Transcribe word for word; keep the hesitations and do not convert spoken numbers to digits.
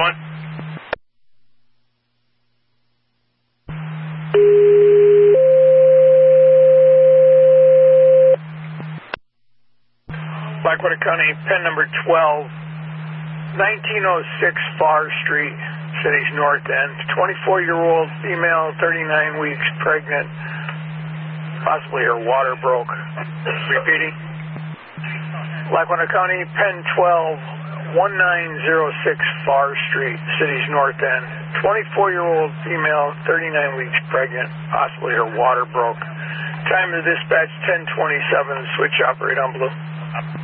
One. Blackwater County, pen number twelve, nineteen oh six Far Street, city's north end. twenty-four-year-old female, thirty-nine weeks pregnant. Possibly her water broke. Repeating. Blackwater County, pen twelve, nineteen oh six Far Street, city's north end. twenty-four-year-old female, thirty-nine weeks pregnant. Possibly her water broke. Time of dispatch ten twenty-seven. Switch operate on blue.